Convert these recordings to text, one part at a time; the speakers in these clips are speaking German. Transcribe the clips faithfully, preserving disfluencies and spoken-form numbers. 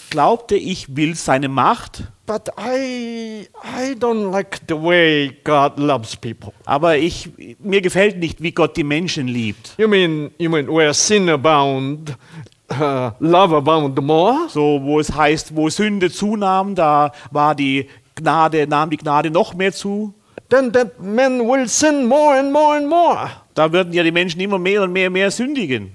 glaubte, ich will seine Macht, but I, I don't like the way God loves people. aber ich, mir gefällt nicht, wie Gott die Menschen liebt. You mean, you mean where sin abound, uh, love abound more? So, wo es heißt, wo Sünde zunahm, da war die Gnade, nahm die Gnade noch mehr zu. Then that man will sin more and more and more. Da würden ja die Menschen immer mehr und mehr und mehr sündigen.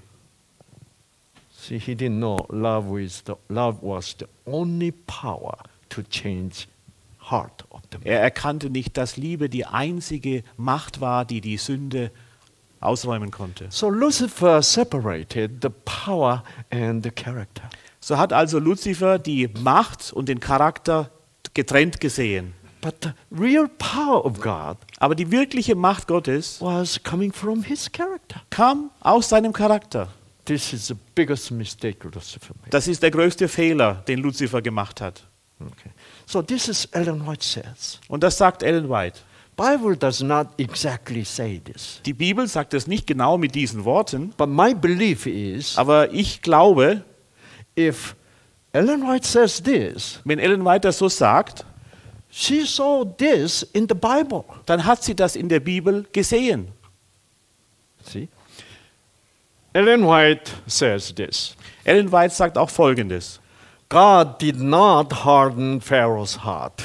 See, he didn't know love is the love was the only power to change heart of the man. Er erkannte nicht, dass Liebe die einzige Macht war, die die Sünde ausräumen konnte. So Lucifer separated the power and the character. So hat also Luzifer die Macht und den Charakter getrennt gesehen. But the real power of God Aber die wirkliche Macht Gottes was coming from his character. kam aus seinem Charakter. This is the biggest mistake Lucifer made. Das ist der größte Fehler, den Luzifer gemacht hat. Okay. So this is Ellen White says. Und das sagt Ellen White. Bible does not exactly say this. Die Bibel sagt es nicht genau mit diesen Worten, But my belief is aber ich glaube, if Ellen White says this, wenn Ellen White das so sagt, she saw this in the Bible. dann hat sie das in der Bibel gesehen. See? Ellen White says this. Ellen White sagt auch Folgendes. God did not harden Pharaoh's heart.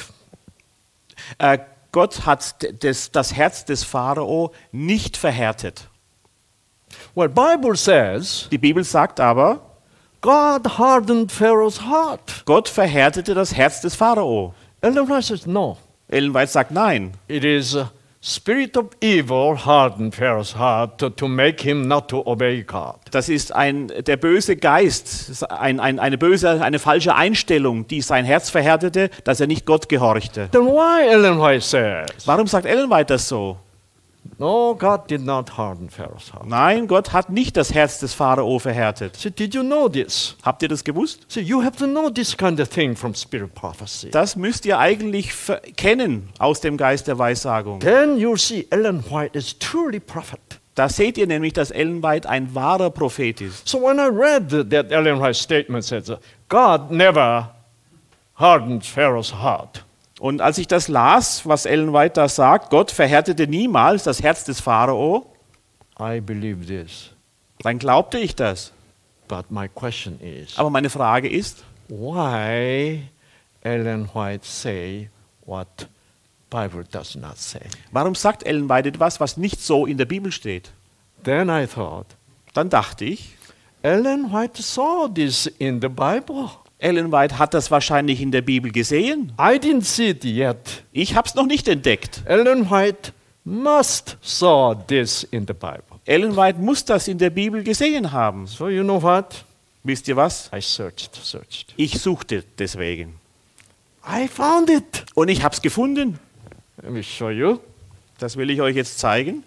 Äh, Gott hat d- des, das Herz des Pharao nicht verhärtet. Well, Bible says Die Bibel sagt aber, God hardened Pharaoh's heart. Gott verhärtete das Herz des Pharao. Ellen White says no. Ellen White sagt nein. It is a spirit of evil hardened Pharaoh's heart to, to make him not to obey God. Das ist ein, der böse Geist, ein, ein, eine böse, eine falsche Einstellung, die sein Herz verhärtete, dass er nicht Gott gehorchte. Then why Ellen White says Warum sagt Ellen White das so? no, God did not harden Pharaoh's heart. Nein, Gott hat nicht das Herz des Pharao verhärtet. See, did you know this? Habt ihr das gewusst? See, you have to know this kind of thing from spirit prophecy. Das müsst ihr eigentlich ver- kennen aus dem Geist der Weissagung. Then you'll see Ellen White is truly prophet. Da seht ihr nämlich, dass Ellen White ein wahrer Prophet ist. So when I read th- that Ellen White statement says, uh, God never hardened Pharaoh's heart. Und als ich das las, was Ellen White da sagt, Gott verhärtete niemals das Herz des Pharao, I believe this. dann glaubte ich das. But my question is, Aber meine Frage ist, why Ellen White say what Bible does not say? warum sagt Ellen White etwas, was nicht so in der Bibel steht? Then I thought, Dann dachte ich, Ellen White saw this in the Bible. Ellen White hat das wahrscheinlich in der Bibel gesehen. I didn't see it yet. Ich habe es noch nicht entdeckt. Ellen White must saw this in the Bible. Ellen White muss das in der Bibel gesehen haben. So you know what? Wisst ihr was? I searched, searched. Ich suchte deswegen. I found it. Und ich habe es gefunden. Let me show you. Das will ich euch jetzt zeigen.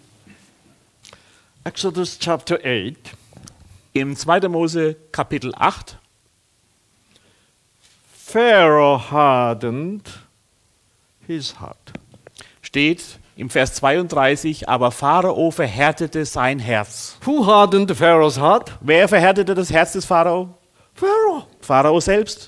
Exodus chapter eight. Im zweiten Mose Kapitel acht. Pharaoh hardened his heart. Steht im Vers zweiunddreißig, aber Pharao verhärtete sein Herz. Who hardened Pharaoh's heart? Wer verhärtete das Herz des Pharao? Pharaoh. Pharao selbst.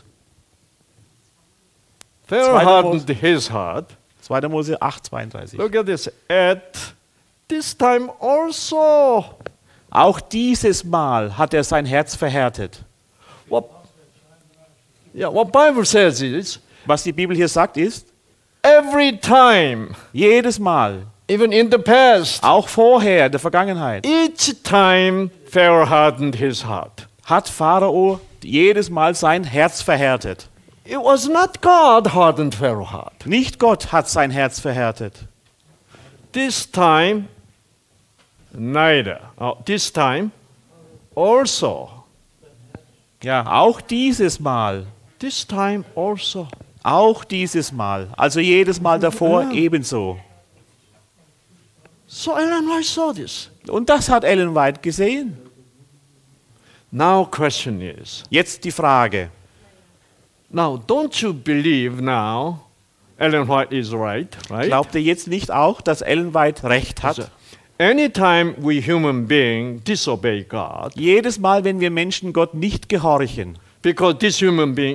Pharaoh Zweiter hardened his heart. zweiter Mose acht, zweiunddreißig. Look at this. At this time also. Auch dieses Mal hat er sein Herz verhärtet. What, yeah, what Bible says is, Was die Bibel hier sagt ist, every time, jedes Mal, even in the past, auch vorher, in der Vergangenheit, each time Pharaoh hardened his heart. hat Pharao jedes Mal sein Herz verhärtet. It was not God hardened Pharaoh's heart. Nicht Gott hat sein Herz verhärtet. This time, neither. Oh, this time, also. Ja, auch dieses Mal. This time also. Auch dieses Mal. Also jedes Mal davor Ja. ebenso. So Ellen White saw this. Und das hat Ellen White gesehen. Now question is, Jetzt die Frage. now don't you believe now Ellen White is right, right? Glaubt ihr jetzt nicht auch, dass Ellen White recht hat? Anytime we human being disobey God, Jedes Mal, wenn wir Menschen Gott nicht gehorchen, because this human being